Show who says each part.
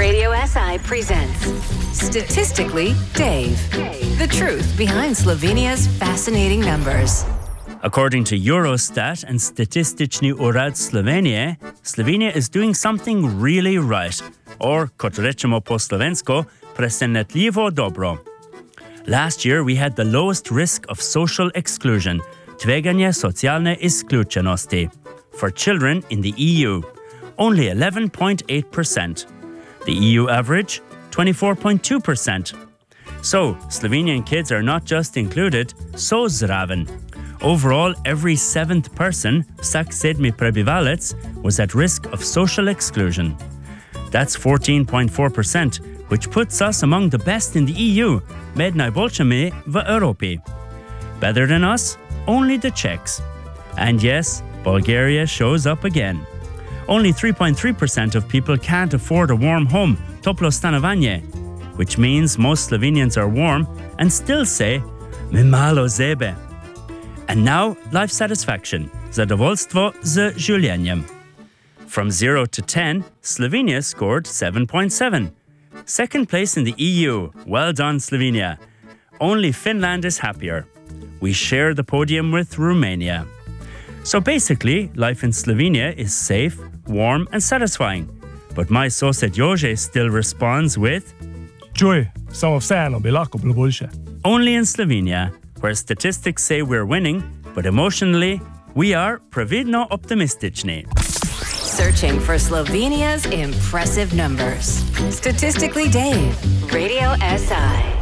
Speaker 1: Radio SI presents Statistically Dave. The truth behind Slovenia's fascinating numbers.
Speaker 2: According to Eurostat and Statistični urad Slovenije, Slovenia is doing something really right, or, kot rečemo po slovensko, presenetljivo dobro. Last year, we had the lowest risk of social exclusion, tveganje socialne izključenosti, for children in the EU, only 11.8%. The EU average, 24.2%. So, Slovenian kids are not just included, so zraven. Overall, every seventh person, vsak sedmi prebivalec, was at risk of social exclusion. That's 14.4%, which puts us among the best in the EU, med najboljšimi v Evropi. Better than us? Only the Czechs. And yes, Bulgaria shows up again. Only 3.3% of people can't afford a warm home, toplo stanovanje, which means most Slovenians are warm and still say, "Mi malo zebe." And now, life satisfaction, zadovoljstvo z življenjem. From 0 to 10, Slovenia scored 7.7. Second place in the EU. Well done, Slovenia. Only Finland is happier. We share the podium with Romania. So basically, life in Slovenia is safe, warm and satisfying. But my sosed Jože still responds with
Speaker 3: Čuj, samo vseeno bi lahko bilo boljše.
Speaker 2: Only in Slovenia, where statistics say we're winning, but emotionally, we are previdno optimistični.
Speaker 1: Searching for Slovenia's impressive numbers. Statistically Dave. Radio SI.